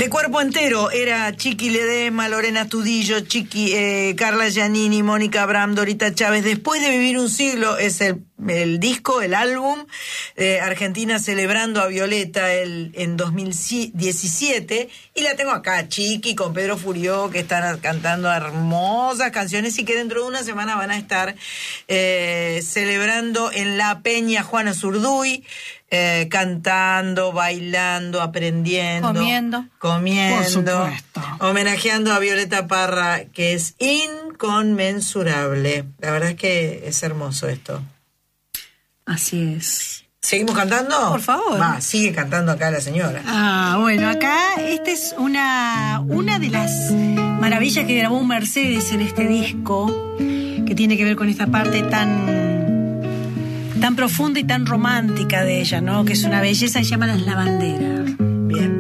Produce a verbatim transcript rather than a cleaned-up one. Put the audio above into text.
De cuerpo entero era Chiqui Ledesma, Lorena Tudillo, Chiqui, eh, Carla Giannini, Mónica Abraham, Dorita Chávez. Después de vivir un siglo es el, el disco, el álbum. Eh, Argentina celebrando a Violeta el, en dos mil diecisiete. Y la tengo acá, Chiqui, con Pedro Furió, que están cantando hermosas canciones y que dentro de una semana van a estar eh, celebrando en La Peña Juana Zurduy. Eh, cantando, bailando, aprendiendo, comiendo, comiendo, por supuesto, homenajeando a Violeta Parra, que es inconmensurable. La verdad es que es hermoso esto. Así es. ¿Seguimos cantando? Por favor. Va, sigue cantando acá la señora. Ah, bueno, acá esta es una, una de las maravillas que grabó Mercedes en este disco, que tiene que ver con esta parte tan tan profunda y tan romántica de ella, ¿no? Que es una belleza, se llama Las Lavanderas.